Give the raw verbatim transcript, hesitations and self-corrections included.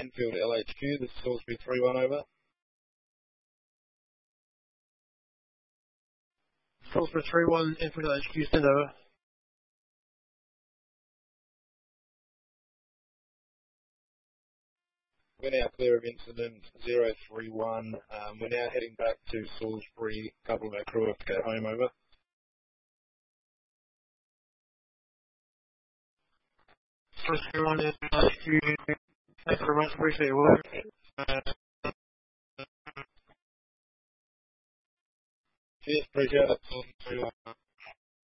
Enfield L H Q, this is Salisbury three one over. Salisbury three one, Enfield L H Q, send over. We're now clear of incident zero three one. Um, we're now heading back to Salisbury. A couple of our crew have to go home over. Salisbury one, Enfield L H Q. Thanks very much. Appreciate your work. Uh, Cheers. Appreciate it.